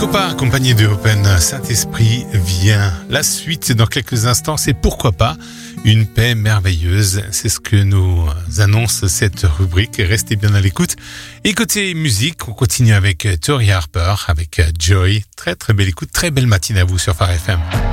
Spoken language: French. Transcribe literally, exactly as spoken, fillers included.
Copa, accompagné de Open Saint-Esprit, vient la suite dans quelques instants. C'est pourquoi pas une paix merveilleuse. C'est ce que nous annonce cette rubrique. Restez bien à l'écoute. Et côté musique, on continue avec Tori Harper, avec Joy. Très très belle écoute, très belle matinée à vous sur Phare F M.